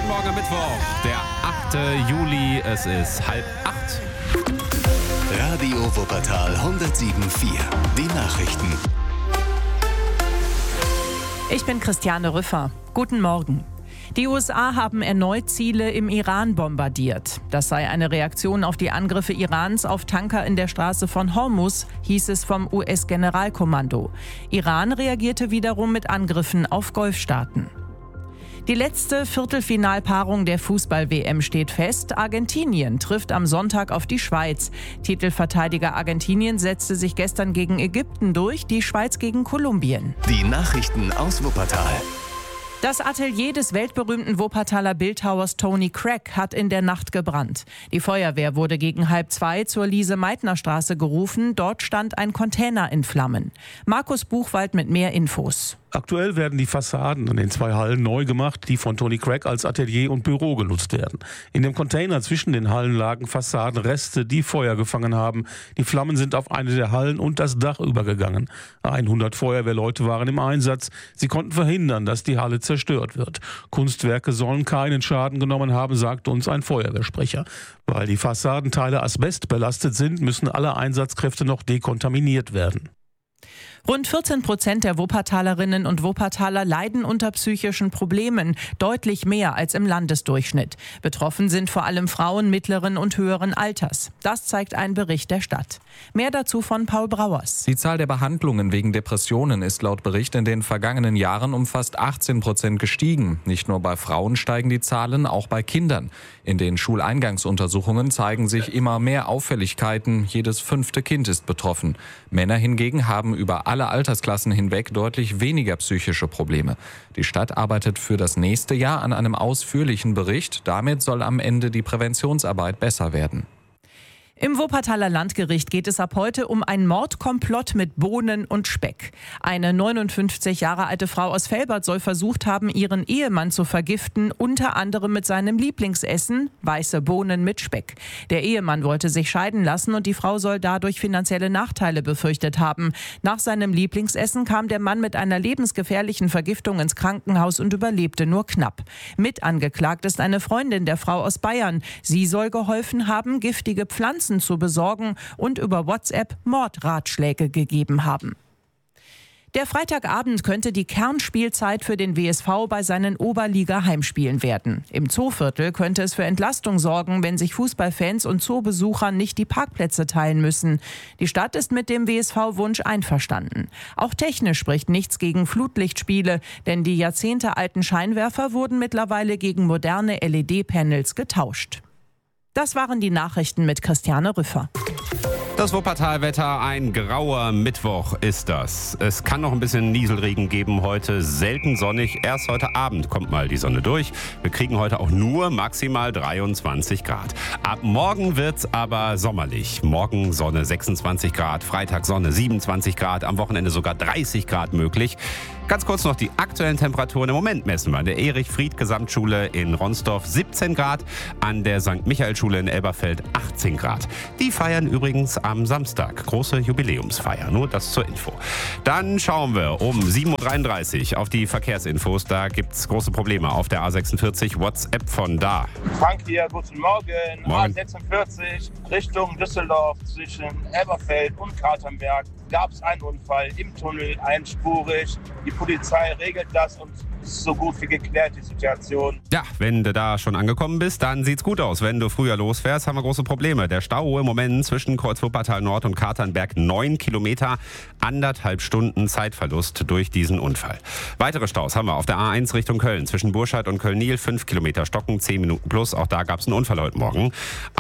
Guten Morgen am Mittwoch, der 8. Juli, es ist 7:30. Radio Wuppertal 107.4, die Nachrichten. Ich bin Christiane Rüffer. Guten Morgen. Die USA haben erneut Ziele im Iran bombardiert. Das sei eine Reaktion auf die Angriffe Irans auf Tanker in der Straße von Hormuz, hieß es vom US-Generalkommando. Iran reagierte wiederum mit Angriffen auf Golfstaaten. Die letzte Viertelfinalpaarung der Fußball-WM steht fest. Argentinien trifft am Sonntag auf die Schweiz. Titelverteidiger Argentinien setzte sich gestern gegen Ägypten durch, die Schweiz gegen Kolumbien. Die Nachrichten aus Wuppertal. Das Atelier des weltberühmten Wuppertaler Bildhauers Tony Craig hat in der Nacht gebrannt. Die Feuerwehr wurde gegen 1:30 zur Lise-Meitner-Straße gerufen. Dort stand ein Container in Flammen. Markus Buchwald mit mehr Infos. Aktuell werden die Fassaden an den 2 Hallen neu gemacht, die von Tony Craig als Atelier und Büro genutzt werden. In dem Container zwischen den Hallen lagen Fassadenreste, die Feuer gefangen haben. Die Flammen sind auf eine der Hallen und das Dach übergegangen. 100 Feuerwehrleute waren im Einsatz. Sie konnten verhindern, dass die Halle zerstört wird. Kunstwerke sollen keinen Schaden genommen haben, sagte uns ein Feuerwehrsprecher. Weil die Fassadenteile asbestbelastet sind, müssen alle Einsatzkräfte noch dekontaminiert werden. Rund 14% der Wuppertalerinnen und Wuppertaler leiden unter psychischen Problemen, deutlich mehr als im Landesdurchschnitt. Betroffen sind vor allem Frauen mittleren und höheren Alters. Das zeigt ein Bericht der Stadt. Mehr dazu von Paul Brauers. Die Zahl der Behandlungen wegen Depressionen ist laut Bericht in den vergangenen Jahren um fast 18% gestiegen. Nicht nur bei Frauen steigen die Zahlen, auch bei Kindern. In den Schuleingangsuntersuchungen zeigen sich immer mehr Auffälligkeiten. Jedes 5. Kind ist betroffen. Männer hingegen haben über alle Altersklassen hinweg deutlich weniger psychische Probleme. Die Stadt arbeitet für das nächste Jahr an einem ausführlichen Bericht. Damit soll am Ende die Präventionsarbeit besser werden. Im Wuppertaler Landgericht geht es ab heute um ein Mordkomplott mit Bohnen und Speck. Eine 59 Jahre alte Frau aus Velbert soll versucht haben, ihren Ehemann zu vergiften, unter anderem mit seinem Lieblingsessen, weiße Bohnen mit Speck. Der Ehemann wollte sich scheiden lassen und die Frau soll dadurch finanzielle Nachteile befürchtet haben. Nach seinem Lieblingsessen kam der Mann mit einer lebensgefährlichen Vergiftung ins Krankenhaus und überlebte nur knapp. Mit angeklagt ist eine Freundin der Frau aus Bayern. Sie soll geholfen haben, giftige Pflanzen zu besorgen und über WhatsApp Mordratschläge gegeben haben. Der Freitagabend könnte die Kernspielzeit für den WSV bei seinen Oberliga-Heimspielen werden. Im Zooviertel könnte es für Entlastung sorgen, wenn sich Fußballfans und Zoobesucher nicht die Parkplätze teilen müssen. Die Stadt ist mit dem WSV-Wunsch einverstanden. Auch technisch spricht nichts gegen Flutlichtspiele, denn die jahrzehntealten Scheinwerfer wurden mittlerweile gegen moderne LED-Panels getauscht. Das waren die Nachrichten mit Christiane Rüffer. Das Wuppertalwetter, ein grauer Mittwoch ist das. Es kann noch ein bisschen Nieselregen geben heute, selten sonnig. Erst heute Abend kommt mal die Sonne durch. Wir kriegen heute auch nur maximal 23 Grad. Ab morgen wird's aber sommerlich. Morgen Sonne 26 Grad, Freitag Sonne 27 Grad, am Wochenende sogar 30 Grad möglich. Ganz kurz noch die aktuellen Temperaturen. Im Moment messen wir an der Erich-Fried-Gesamtschule in Ronsdorf 17 Grad, an der St. Michael-Schule in Elberfeld 18 Grad. Die feiern übrigens am Samstag. Große Jubiläumsfeier, nur das zur Info. Dann schauen wir um 7:33 Uhr auf die Verkehrsinfos. Da gibt's große Probleme auf der A46. WhatsApp von da. Frank hier, guten Morgen. Morgen. A46 Richtung Düsseldorf zwischen Elberfeld und Katernberg gab es einen Unfall im Tunnel, einspurig. Die Polizei regelt das und ist so gut wie geklärt, die Situation. Ja, wenn du da schon angekommen bist, dann sieht's gut aus. Wenn du früher losfährst, haben wir große Probleme. Der Stau im Moment zwischen Kreuz-Wuppertal Nord und Katernberg 9 Kilometer, 1,5 Stunden Zeitverlust durch diesen Unfall. Weitere Staus haben wir auf der A1 Richtung Köln zwischen Burscheid und Köln-Niel, 5 Kilometer Stocken, 10 Minuten plus. Auch da gab's einen Unfall heute Morgen.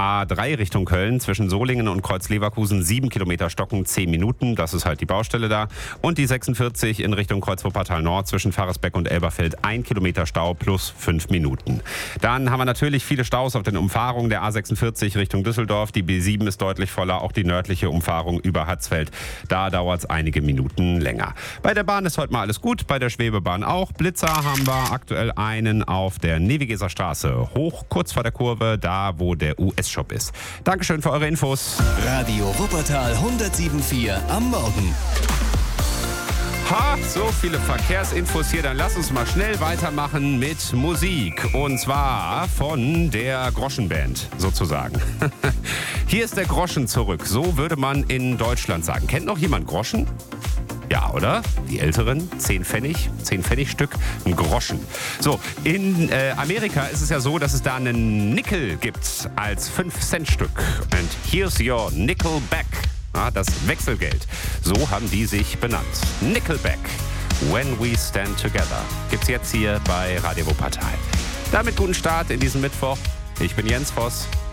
A3 Richtung Köln zwischen Solingen und Kreuz-Leverkusen, 7 Kilometer Stocken, 10 Minuten. Das ist halt die Baustelle da. Und die 46 in Richtung Kreuz-Wuppertal Nord zwischen Faresbeck und Elberfeld, 1 Kilometer Stau plus 5 Minuten. Dann haben wir natürlich viele Staus auf den Umfahrungen der A46 Richtung Düsseldorf. Die B7 ist deutlich voller, auch die nördliche Umfahrung über Hatzfeld. Da dauert es einige Minuten länger. Bei der Bahn ist heute mal alles gut, bei der Schwebebahn auch. Blitzer haben wir aktuell einen auf der Nevigeser Straße, hoch kurz vor der Kurve, da wo der US-Shop ist. Dankeschön für eure Infos. Radio Wuppertal 107.4 am Morgen. So viele Verkehrsinfos hier, dann lass uns mal schnell weitermachen mit Musik. Und zwar von der Groschenband sozusagen. Hier ist der Groschen zurück, so würde man in Deutschland sagen. Kennt noch jemand Groschen? Ja, oder? Die Älteren, 10 Pfennigstück, ein Groschen. So, in Amerika ist es ja so, dass es da einen Nickel gibt als 5-Cent-Stück. And here's your Nickelback. Das Wechselgeld. So haben die sich benannt. Nickelback, When We Stand Together. Gibt's jetzt hier bei Radio Wuppertal. Damit guten Start in diesem Mittwoch. Ich bin Jens Voss.